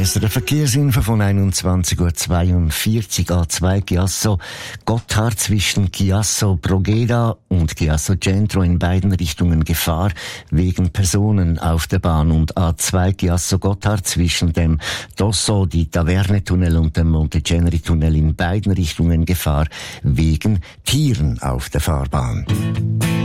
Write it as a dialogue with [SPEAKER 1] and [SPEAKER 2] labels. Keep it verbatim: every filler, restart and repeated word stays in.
[SPEAKER 1] S R Verkehrsinfo von einundzwanzig Uhr zweiundvierzig. A zwei Chiasso Gotthard zwischen Chiasso Brogeda und Chiasso Centro in beiden Richtungen Gefahr wegen Personen auf der Bahn, und A zwei Chiasso Gotthard zwischen dem Dosso di Taverne Tunnel und dem Monteceneri Tunnel in beiden Richtungen Gefahr wegen Tieren auf der Fahrbahn.